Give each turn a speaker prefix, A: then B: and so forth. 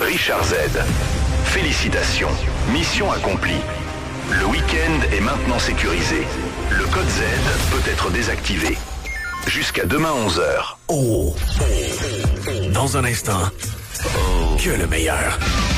A: Richard Z. Félicitations. Mission accomplie. Le week-end est maintenant sécurisé. Le code Z peut être désactivé. Jusqu'à demain 11h.
B: Dans un instant, que le meilleur.